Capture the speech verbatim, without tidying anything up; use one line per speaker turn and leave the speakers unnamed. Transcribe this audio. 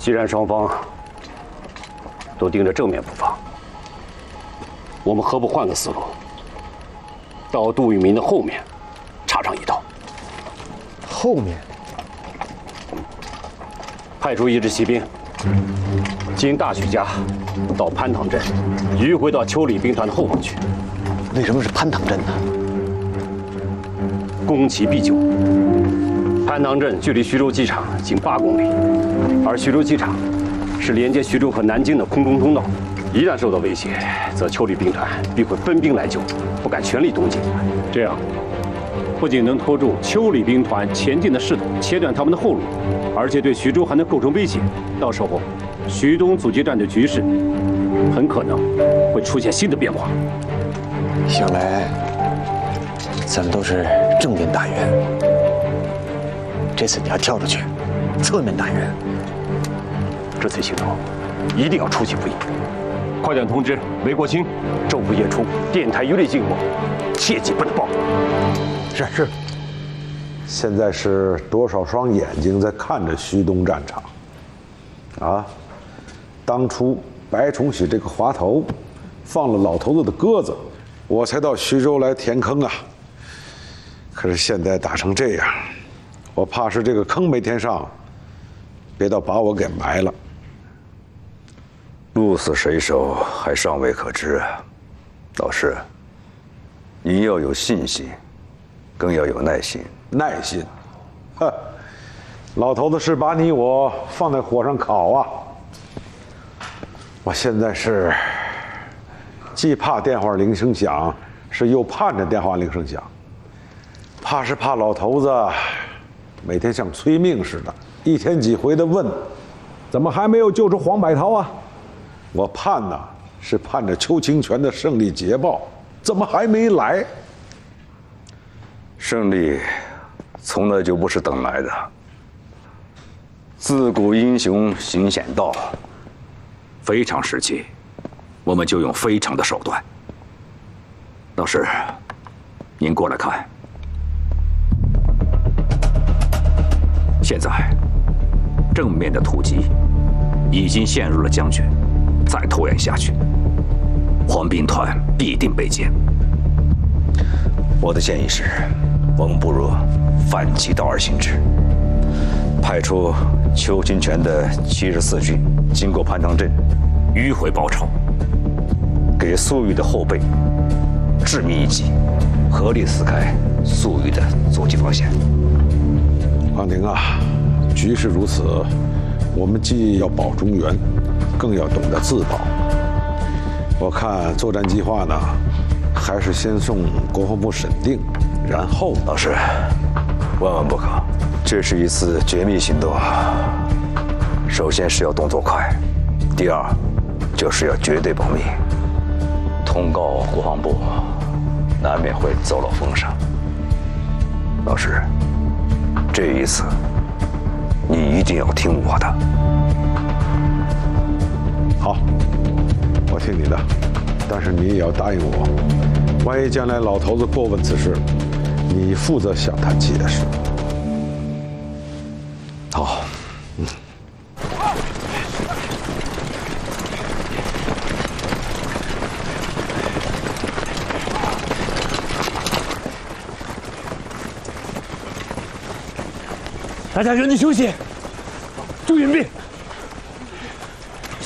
既然双方都盯着正面不放，我们何不换个思路，到杜聿明的后面插上一刀？
后面？
派出一支骑兵，经大许家到潘塘镇，迂回到邱李兵团的后方去。
为什么是潘塘镇呢？
攻其必救。潘塘镇距离徐州机场仅八公里，而徐州机场是连接徐州和南京的空中通道。一旦受到威胁，则邱李兵团必会分兵来救，不敢全力东进。这样，不仅能拖住邱李兵团前进的势头，切断他们的后路，而且对徐州还能构成威胁。到时候，徐东阻击战的局势很可能会出现新的变化。
想来，咱们都是正面打援。这次你要跳出去，侧面打援。
这次行动一定要出其不意。快点通知韦国清，周五夜出，电台一律静默，切记不能报。
是是。
现在是多少双眼睛在看着徐东战场？啊，当初白崇禧这个滑头，放了老头子的鸽子，我才到徐州来填坑啊。可是现在打成这样，我怕是这个坑没填上，别到把我给埋了。
鹿死谁手还尚未可知啊，老师，您要有信心，更要有耐心。
耐心，呵，老头子是把你我放在火上烤啊！我现在是既怕电话铃声响，是又盼着电话铃声响。怕是怕老头子每天像催命似的，一天几回的问，怎么还没有救出黄百韬啊？我盼呢，是盼着邱清泉的胜利捷报，怎么还没来？
胜利从来就不是等来的。自古英雄行险道，非常时期，我们就用非常的手段。老师，您过来看，现在正面的突击已经陷入了僵局，再拖延下去，黄兵团必定被歼。我的建议是，我们不如反其道而行之，派出邱清泉的七十四军经过潘塘镇，迂回包抄，给粟裕的后背致命一击，合力撕开粟裕的阻击防线。
王宁啊，局势如此，我们既要保中原，更要懂得自保。我看作战计划呢，还是先送国防部审定，然后。
老师，万万不可，这是一次绝密行动，首先是要动作快，第二就是要绝对保密。通告国防部，难免会走漏风声。老师，这一次你一定要听我的。
好，我听你的，但是你也要答应我，万一将来老头子过问此事，你负责向他解释。
好，嗯。
大家原地休息，注隐蔽。